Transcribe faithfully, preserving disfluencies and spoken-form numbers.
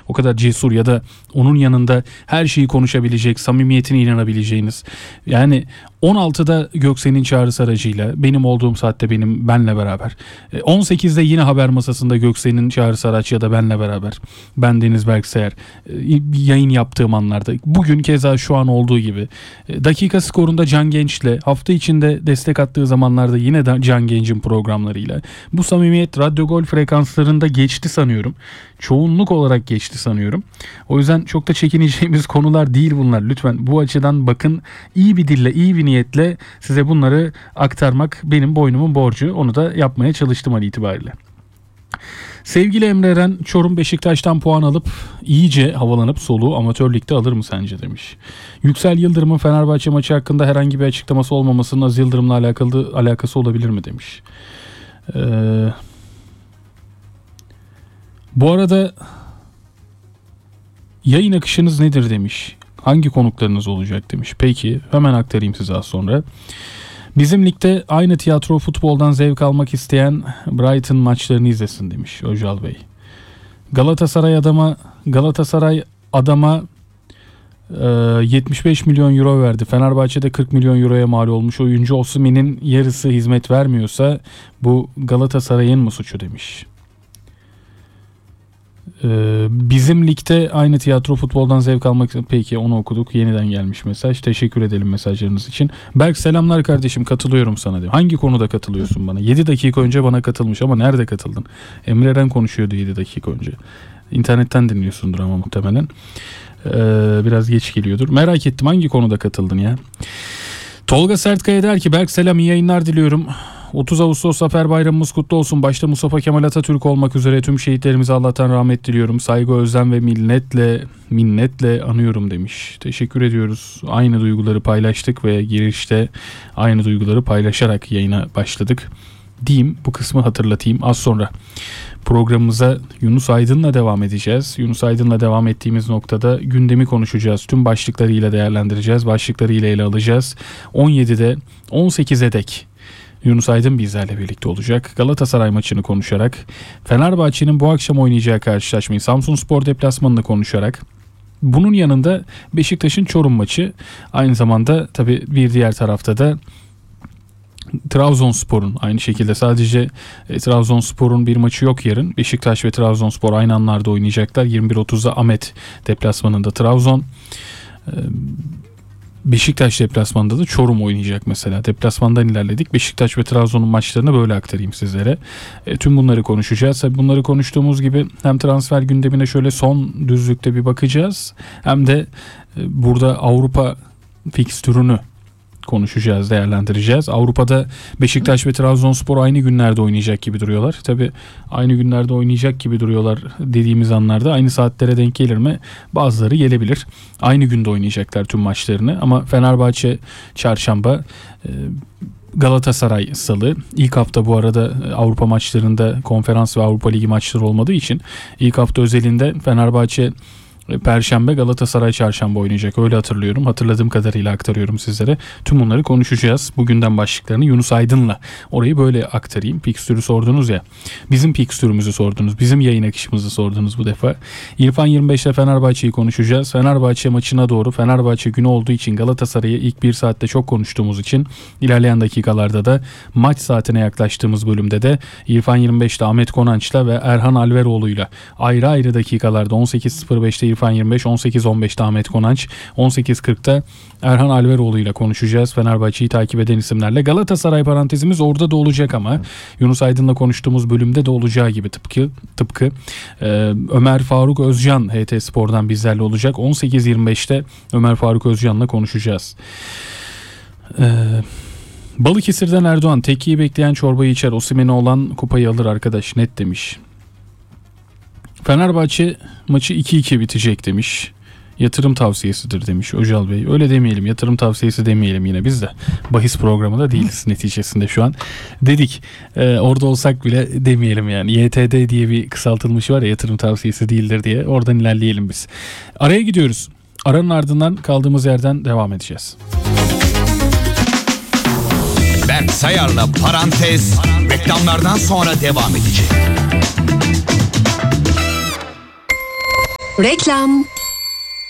o kadar cesur ya da onun yanında her şeyi konuşabilecek, samimiyetine inanabileceğiniz. Yani on altıda Göksel'in çağrısı aracıyla benim olduğum saatte benim benle beraber. on sekizde yine haber masasında Göksel'in çağrısı araç ya da benle beraber. Ben Deniz Berkseyer. Yayın yaptığım anlarda. Bugün keza şu an olduğu gibi. Dakika skorunda Can Genç'le, hafta içinde destek attığı zamanlarda yine de Can Genç'in programlarıyla. Bu samimiyet Radyo Gol frekanslarında geçti sanıyorum. Çoğunluk olarak geçti sanıyorum. O yüzden çok da çekineceğimiz konular değil bunlar. Lütfen bu açıdan bakın, iyi bir dille, iyi bir niyetle size bunları aktarmak benim boynumun borcu. Onu da yapmaya çalıştım an itibariyle. Sevgili Emre Eren, Çorum Beşiktaş'tan puan alıp iyice havalanıp soluğu amatör ligde alır mı sence demiş. Yüksel Yıldırım'ın Fenerbahçe maçı hakkında herhangi bir açıklaması olmamasının Aziz Yıldırım'la alakalı alakası olabilir mi demiş. Ee, bu arada yayın akışınız nedir demiş. Hangi konuklarınız olacak demiş. Peki hemen aktarayım size az sonra. Bizim ligde aynı tiyatro futboldan zevk almak isteyen Brighton maçlarını izlesin demiş Öcal Bey. Galatasaray adama Galatasaray adama e, yetmiş beş milyon euro verdi. Fenerbahçe'de kırk milyon euroya mal olmuş oyuncu Osimhen'in yarısı hizmet vermiyorsa bu Galatasaray'ın mı suçu demiş. Ee, bizim ligde aynı tiyatro futboldan zevk almak için. Peki onu okuduk. Yeniden gelmiş mesaj. Teşekkür edelim mesajlarınız için. Berk selamlar kardeşim, katılıyorum sana diyor. Hangi konuda katılıyorsun bana? yedi dakika önce bana katılmış ama nerede katıldın? Emre Eren konuşuyordu yedi dakika önce. İnternetten dinliyorsundur ama muhtemelen. Ee, biraz geç geliyordur. Merak ettim, hangi konuda katıldın ya? Tolga Sertkaya der ki Berk selam, iyi yayınlar diliyorum. otuz Ağustos Zafer Bayramımız kutlu olsun. Başta Mustafa Kemal Atatürk olmak üzere tüm şehitlerimize Allah'tan rahmet diliyorum. Saygı, özlem ve minnetle minnetle anıyorum demiş. Teşekkür ediyoruz. Aynı duyguları paylaştık ve girişte aynı duyguları paylaşarak yayına başladık. Diyeyim, bu kısmı hatırlatayım. Az sonra programımıza Yunus Aydın'la devam edeceğiz. Yunus Aydın'la devam ettiğimiz noktada gündemi konuşacağız. Tüm başlıklarıyla değerlendireceğiz. Başlıklarıyla ele alacağız. on yedide on sekize dek Yunus Aydın bizlerle birlikte olacak. Galatasaray maçını konuşarak, Fenerbahçe'nin bu akşam oynayacağı karşılaşmayı, Samsunspor deplasmanını konuşarak, bunun yanında Beşiktaş'ın Çorum maçı, aynı zamanda tabii bir diğer tarafta da Trabzonspor'un aynı şekilde, sadece e, Trabzonspor'un bir maçı yok yarın. Beşiktaş ve Trabzonspor aynı anlarda oynayacaklar. yirmi bir otuzda Ahmet deplasmanında Trabzon. E, Beşiktaş deplasmanında da Çorum oynayacak mesela. Deplasmandan ilerledik. Beşiktaş ve Trabzon'un maçlarını böyle aktarayım sizlere. E, tüm bunları konuşacağız. Tabii bunları konuştuğumuz gibi hem transfer gündemine şöyle son düzlükte bir bakacağız. Hem de e, burada Avrupa fikstürünü konuşacağız, değerlendireceğiz. Avrupa'da Beşiktaş ve Trabzonspor aynı günlerde oynayacak gibi duruyorlar. Tabii aynı günlerde oynayacak gibi duruyorlar dediğimiz anlarda aynı saatlere denk gelir mi? Bazıları gelebilir. Aynı günde oynayacaklar tüm maçlarını ama Fenerbahçe çarşamba, Galatasaray salı. İlk hafta bu arada Avrupa maçlarında Konferans ve Avrupa Ligi maçları olmadığı için ilk hafta özelinde Fenerbahçe Perşembe, Galatasaray çarşamba oynayacak. Öyle hatırlıyorum. Hatırladığım kadarıyla aktarıyorum sizlere. Tüm bunları konuşacağız. Bugünden başlıklarını Yunus Aydın'la. Orayı böyle aktarayım. Fikstürü sordunuz ya. Bizim fikstürümüzü sordunuz. Bizim yayın akışımızı sordunuz bu defa. İrfan yirmi beşte Fenerbahçe'yi konuşacağız. Fenerbahçe maçına doğru, Fenerbahçe günü olduğu için, Galatasaray'ı ilk bir saatte çok konuştuğumuz için ilerleyen dakikalarda da maç saatine yaklaştığımız bölümde de İrfan yirmi beşte Ahmet Konanç'la ve Erhan Alveroğlu'yla ayrı ayrı dakikalarda on sekiz sıfır beşte İrfan yirmi beş, on sekiz on beşte Ahmet Konanç, on sekiz kırkta Erhan Alveroğlu ile konuşacağız. Fenerbahçe'yi takip eden isimlerle. Galatasaray parantezimiz orada da olacak ama Yunus Aydın'la konuştuğumuz bölümde de olacağı gibi tıpkı tıpkı ee, Ömer Faruk Özcan H T Spor'dan bizlerle olacak. on sekiz yirmi beşte Ömer Faruk Özcan'la konuşacağız. Ee, Balıkesir'den Erdoğan, tekkiyi bekleyen çorbayı içer, Osimhen'e olan kupayı alır arkadaş net demiş. Fenerbahçe maçı iki iki bitecek demiş. Yatırım tavsiyesidir demiş Öcal Bey. Öyle demeyelim, yatırım tavsiyesi demeyelim yine. Biz de bahis programında değiliz neticesinde şu an. Dedik e, orada olsak bile demeyelim yani. Y T D diye bir kısaltılmış var ya, yatırım tavsiyesi değildir diye. Oradan ilerleyelim biz. Araya gidiyoruz. Aranın ardından kaldığımız yerden devam edeceğiz. Berk Sayar'la Parantez reklamlardan sonra devam edecek. Reklam.